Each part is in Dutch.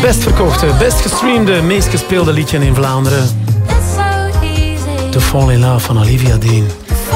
Best verkochte, best gestreamde, meest gespeelde liedje in Vlaanderen. To Fall in Love van Olivia Dean.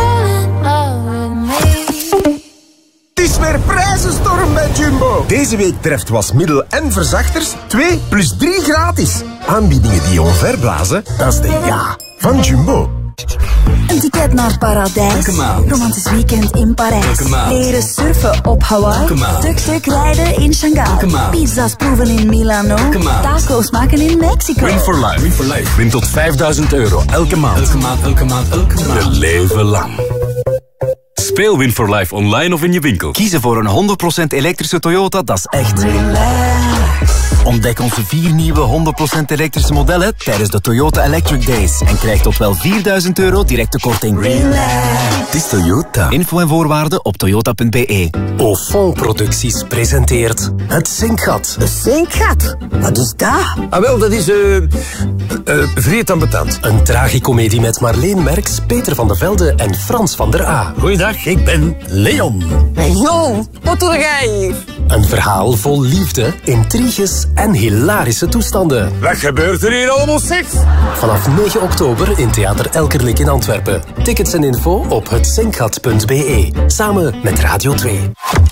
Het is weer prijzenstorm bij Jumbo. Deze week treft wasmiddel en verzachters 2 plus 3 gratis. Aanbiedingen die je omverblazen, dat is de ja van Jumbo. Een ticket naar Paradijs. Romantisch weekend in Parijs. Leren surfen op Hawaii. Tuk-tuk rijden in Shanghai. Pizza's proeven in Milano. Taco's maken in Mexico. Win for life. Win for life. Win tot €5.000 elke maand. Elke maand, elke maand, elke maand. Een leven lang. Speel Win for Life online of in je winkel. Kiezen voor een 100% elektrische Toyota, dat is echt relax. Ontdek onze 4 nieuwe 100% elektrische modellen tijdens de Toyota Electric Days. En krijg tot wel €4.000 directe korting. Relax. Het is Toyota. Info en voorwaarden op toyota.be. Ofon Producties presenteert Het Zinkgat. De zinkgat? Wat is dat? Ah wel, dat is Vreed ambetant. Een tragicomedie met Marleen Merks, Peter van der Velde en Frans van der A. Goeiedag, ik ben Leon. Leon, wat doe jij hier? Een verhaal vol liefde, intriges en hilarische toestanden. Wat gebeurt er hier allemaal, seks? Vanaf 9 oktober in Theater Elkerlijk in Antwerpen. Tickets en info op hetzinkgat.be. Samen met Radio 2.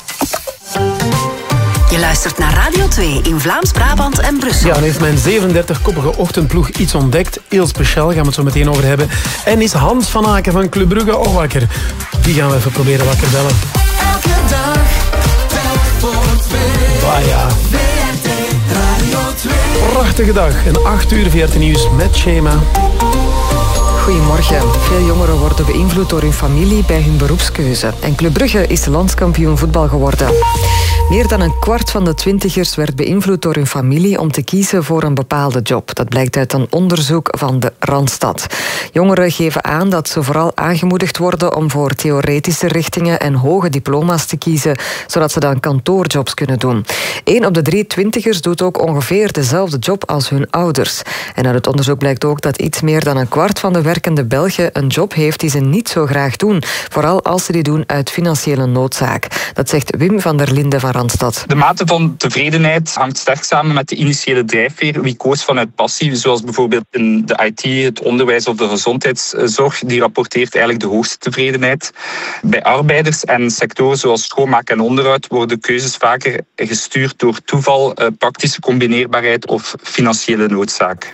Je luistert naar Radio 2 in Vlaams-Brabant en Brussel. Ja, dan heeft mijn 37-koppige ochtendploeg iets ontdekt. Heel speciaal, gaan we het zo meteen over hebben. En is Hans van Aken van Club Brugge ook wakker? Die gaan we even proberen wakker bellen. Elke dag, telk voor 2. Ah ja. VRT Radio 2. Prachtige dag. En 8 uur VRT Nieuws met Shema. Goedemorgen. Veel jongeren worden beïnvloed door hun familie bij hun beroepskeuze. En Club Brugge is landskampioen voetbal geworden. Meer dan een kwart van de twintigers werd beïnvloed door hun familie om te kiezen voor een bepaalde job. Dat blijkt uit een onderzoek van de Randstad. Jongeren geven aan dat ze vooral aangemoedigd worden om voor theoretische richtingen en hoge diploma's te kiezen, zodat ze dan kantoorjobs kunnen doen. 1 op de 3 twintigers doet ook ongeveer dezelfde job als hun ouders. En uit het onderzoek blijkt ook dat iets meer dan een kwart van de werkende Belgen een job heeft die ze niet zo graag doen. Vooral als ze die doen uit financiële noodzaak. Dat zegt Wim van der Linden van Randstad. De mate van tevredenheid hangt sterk samen met de initiële drijfveer. Wie koos vanuit passie, zoals bijvoorbeeld in de IT, het onderwijs of de gezondheidszorg, die rapporteert eigenlijk de hoogste tevredenheid. Bij arbeiders en sectoren zoals schoonmaak en onderhoud worden keuzes vaker gestuurd door toeval, praktische combineerbaarheid of financiële noodzaak.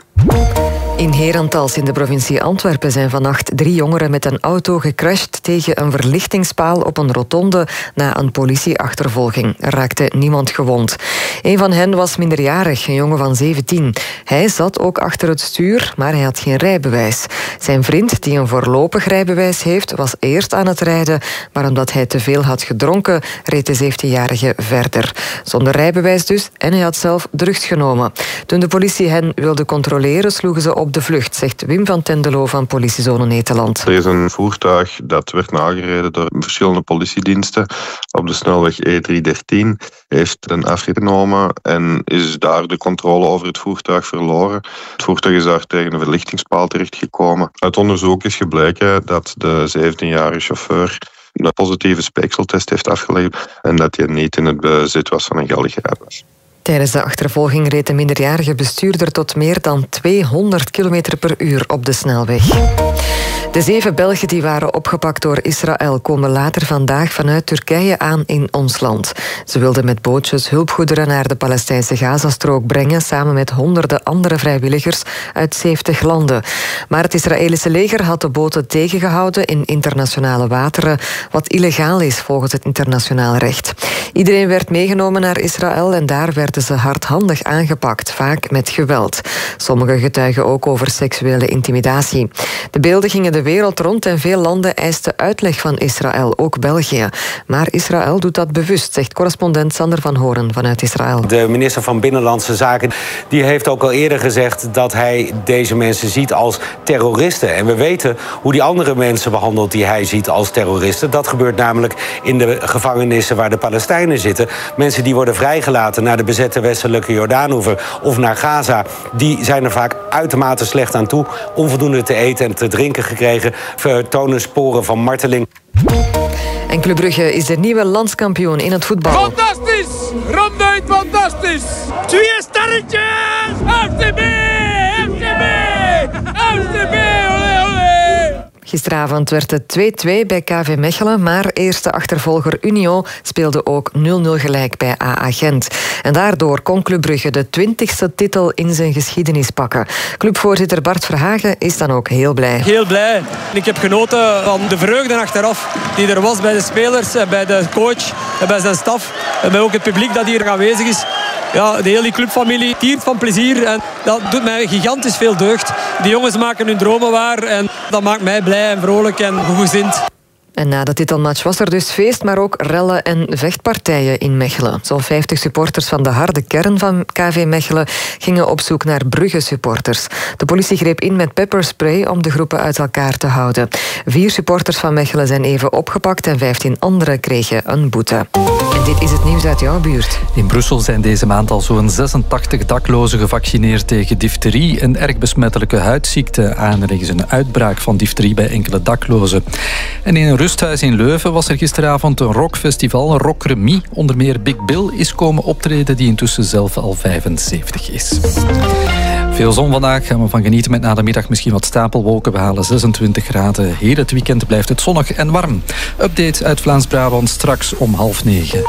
In Herentals in de provincie Antwerpen zijn vannacht 3 jongeren met een auto gecrashed tegen een verlichtingspaal op een rotonde na een politieachtervolging. Er raakte niemand gewond. Een van hen was minderjarig, een jongen van 17. Hij zat ook achter het stuur, maar hij had geen rijbewijs. Zijn vriend, die een voorlopig rijbewijs heeft, was eerst aan het rijden, maar omdat hij te veel had gedronken, reed de 17-jarige verder. Zonder rijbewijs dus, en hij had zelf drugs genomen. Toen de politie hen wilde controleren, sloegen ze op de vlucht, zegt Wim van Tendelo van Politiezone Nederland. Er is een voertuig dat werd nagereden door verschillende politiediensten op de snelweg E313. Heeft een afrit genomen en is daar de controle over het voertuig verloren. Het voertuig is daar tegen een verlichtingspaal terechtgekomen. Uit onderzoek is gebleken dat de 17-jarige chauffeur een positieve speekseltest heeft afgelegd en dat hij niet in het bezit was van een geldig rijbewijs. Tijdens de achtervolging reed de minderjarige bestuurder tot meer dan 200 km per uur op de snelweg. De 7 Belgen die waren opgepakt door Israël komen later vandaag vanuit Turkije aan in ons land. Ze wilden met bootjes hulpgoederen naar de Palestijnse Gazastrook brengen, samen met honderden andere vrijwilligers uit 70 landen. Maar het Israëlische leger had de boten tegengehouden in internationale wateren, wat illegaal is volgens het internationaal recht. Iedereen werd meegenomen naar Israël en daar werden ze hardhandig aangepakt, vaak met geweld. Sommigen getuigen ook over seksuele intimidatie. De beelden gingen de wereld rond en veel landen eisten uitleg van Israël, ook België. Maar Israël doet dat bewust, zegt correspondent Sander van Horen vanuit Israël. De minister van Binnenlandse Zaken die heeft ook al eerder gezegd dat hij deze mensen ziet als terroristen. En we weten hoe die andere mensen behandelt die hij ziet als terroristen. Dat gebeurt namelijk in de gevangenissen waar de Palestijnen zitten. Mensen die worden vrijgelaten naar de bezette westelijke Jordaanoever of naar Gaza, die zijn er vaak uitermate slecht aan toe. Onvoldoende te eten en te drinken gekregen, vertonen sporen van marteling. En Club Brugge is de nieuwe landskampioen in het voetbal. Fantastisch! Ronduit fantastisch! 2 sterretjes! Gisteravond werd het 2-2 bij KV Mechelen, maar eerste achtervolger Union speelde ook 0-0 gelijk bij AA Gent. En daardoor kon Club Brugge de 20e titel in zijn geschiedenis pakken. Clubvoorzitter Bart Verhagen is dan ook heel blij. Heel blij. Ik heb genoten van de vreugde achteraf die er was bij de spelers, bij de coach, bij zijn staf en bij ook het publiek dat hier aanwezig is. Ja, de hele clubfamilie tiert van plezier en dat doet mij gigantisch veel deugd. Die jongens maken hun dromen waar en dat maakt mij blij en vrolijk en goedgezind. En na de titelmatch was er dus feest, maar ook rellen en vechtpartijen in Mechelen. Zo'n 50 supporters van de harde kern van KV Mechelen gingen op zoek naar Brugge-supporters. De politie greep in met pepperspray om de groepen uit elkaar te houden. 4 supporters van Mechelen zijn even opgepakt en 15 anderen kregen een boete. En dit is het nieuws uit jouw buurt. In Brussel zijn deze maand al zo'n 86 daklozen gevaccineerd tegen difterie, een erg besmettelijke huidziekte. Aanleiding is een uitbraak van difterie bij enkele daklozen. En in een rusthuis in Leuven was er gisteravond een rockfestival, Rock Remy. Onder meer Big Bill is komen optreden, die intussen zelf al 75 is. Veel zon vandaag, gaan we van genieten met na de middag misschien wat stapelwolken. We halen 26 graden. Heel het weekend blijft het zonnig en warm. Update uit Vlaams-Brabant straks om 8:30.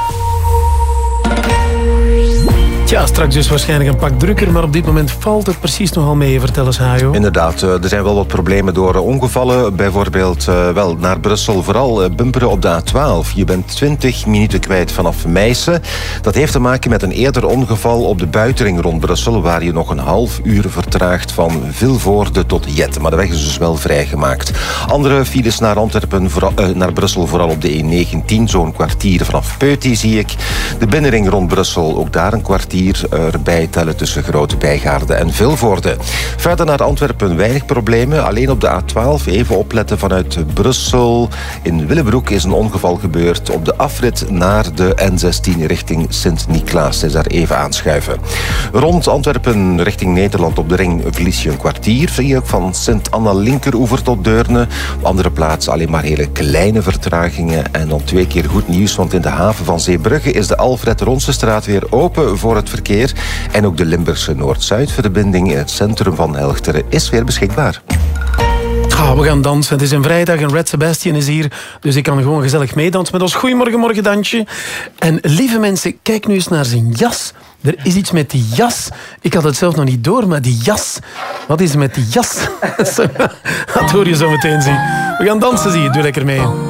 Ja, straks dus waarschijnlijk een pak drukker, maar op dit moment valt het precies nogal mee. Vertel eens, Hajo. Inderdaad, er zijn wel wat problemen door ongevallen. Bijvoorbeeld wel naar Brussel, vooral bumperen op de A12. Je bent 20 minuten kwijt vanaf Meissen. Dat heeft te maken met een eerder ongeval op de buitenring rond Brussel, waar je nog een half uur vertraagt van Vilvoorde tot Jet. Maar de weg is dus wel vrijgemaakt. Andere files naar Antwerpen, naar Brussel, vooral op de E19, zo'n kwartier vanaf Peuty zie ik. De binnenring rond Brussel, ook daar een kwartier erbij tellen tussen Grote Bijgaarde en Vilvoorde. Verder naar Antwerpen weinig problemen. Alleen op de A12 even opletten vanuit Brussel. In Willebroek is een ongeval gebeurd op de afrit naar de N16 richting Sint-Niklaas. Is daar even aanschuiven. Rond Antwerpen richting Nederland op de ring verlies je een kwartier. Zie je ook van Sint-Anna linkeroever tot Deurne. Op andere plaatsen alleen maar hele kleine vertragingen. En dan 2 keer goed nieuws, want in de haven van Zeebrugge is de Alfred Ronsestraat weer open voor het verkeer. En ook de Limburgse Noord-Zuid-verbinding in het centrum van Helchteren is weer beschikbaar. We gaan dansen. Het is een vrijdag en Red Sebastian is hier. Dus ik kan gewoon gezellig meedansen met ons Goeiemorgen Morgendansje. En lieve mensen, kijk nu eens naar zijn jas. Er is iets met die jas. Ik had het zelf nog niet door, maar die jas. Wat is er met die jas? Dat hoor je zo meteen zien. We gaan dansen, zie je. Doe lekker mee.